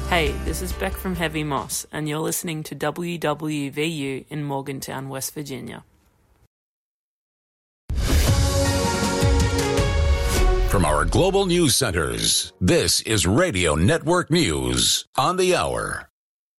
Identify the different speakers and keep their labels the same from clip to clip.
Speaker 1: Hey, this is Beck from Heavy Moss, and you're listening to WWVU in Morgantown, West Virginia.
Speaker 2: From our global news centers, this is Radio Network News on the hour.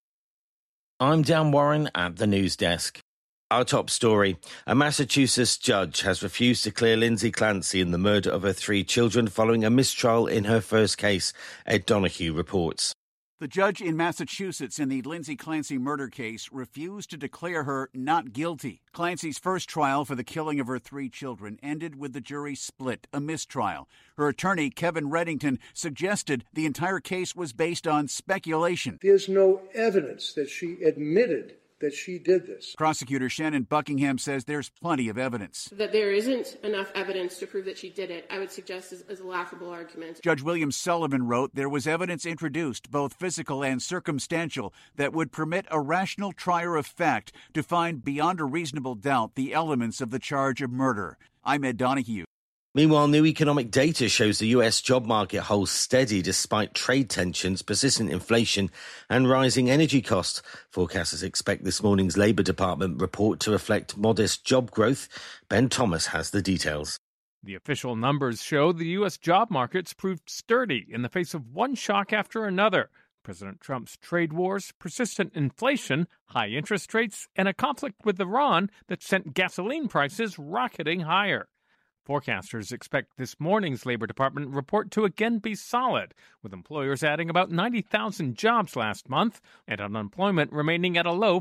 Speaker 3: I'm Dan Warren at the news desk. Our top story. A Massachusetts judge has refused to clear Lindsay Clancy in the murder of her 3 children following a mistrial in her first case, Ed Donahue reports.
Speaker 4: The judge in Massachusetts in the Lindsay Clancy murder case refused to declare her not guilty. Clancy's first trial for the killing of her 3 children ended with the jury split, a mistrial. Her attorney, Kevin Reddington, suggested the entire case was based on speculation.
Speaker 5: There's no evidence that she admitted that she did this.
Speaker 4: Prosecutor Shannon Buckingham says there's plenty of evidence.
Speaker 6: That there isn't enough evidence to prove that she did it, I would suggest is a laughable argument.
Speaker 4: Judge William Sullivan wrote there was evidence introduced, both physical and circumstantial, that would permit a rational trier of fact to find beyond a reasonable doubt the elements of the charge of murder. I'm Ed Donahue.
Speaker 3: Meanwhile, new economic data shows the US job market holds steady despite trade tensions, persistent inflation and rising energy costs. Forecasters expect this morning's Labour Department report to reflect modest job growth. Ben Thomas has the details.
Speaker 7: The official numbers show the U.S. job markets proved sturdy in the face of one shock after another. President Trump's trade wars, persistent inflation, high interest rates, and a conflict with Iran that sent gasoline prices rocketing higher. Forecasters expect this morning's Labor Department report to again be solid, with employers adding about 90,000 jobs last month and unemployment remaining at a low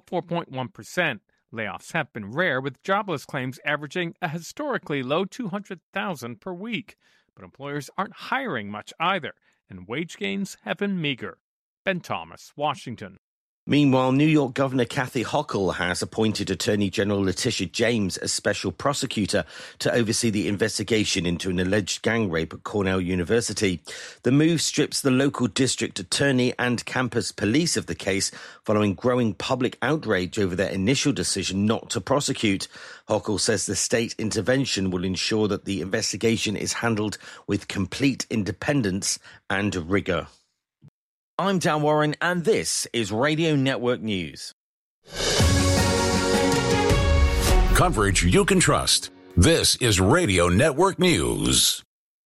Speaker 7: 4.1%. Layoffs have been rare, with jobless claims averaging a historically low 200,000 per week. But employers aren't hiring much either, and wage gains have been meager. Ben Thomas, Washington.
Speaker 3: Meanwhile, New York Governor Kathy Hochul has appointed Attorney General Letitia James as special prosecutor to oversee the investigation into an alleged gang rape at Cornell University. The move strips the local district attorney and campus police of the case following growing public outrage over their initial decision not to prosecute. Hochul says the state intervention will ensure that the investigation is handled with complete independence and rigour. I'm Dan Warren, and this is Radio Network News.
Speaker 2: Coverage you can trust. This is Radio Network News.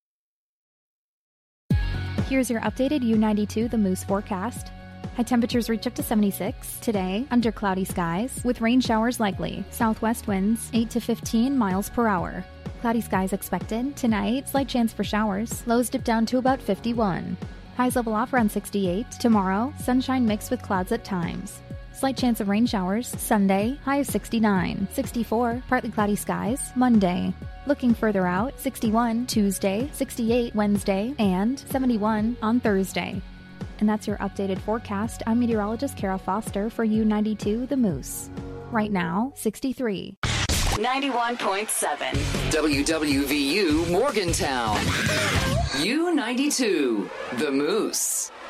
Speaker 8: Here's your updated U92 The Moose forecast. High temperatures reach up to 76 today under cloudy skies with rain showers likely. Southwest winds 8 to 15 miles per hour. Cloudy skies expected. Tonight, slight chance for showers. Lows dip down to about 51. Highs level off around 68. Tomorrow, sunshine mixed with clouds at times. Slight chance of rain showers. Sunday, high of 69. 64, partly cloudy skies. Monday. Looking further out, 61 Tuesday, 68 Wednesday, and 71 on Thursday. And that's your updated forecast. I'm meteorologist Kara Foster for U92 The Moose. Right now, 63.
Speaker 9: 91.7 WWVU Morgantown. U92 The Moose.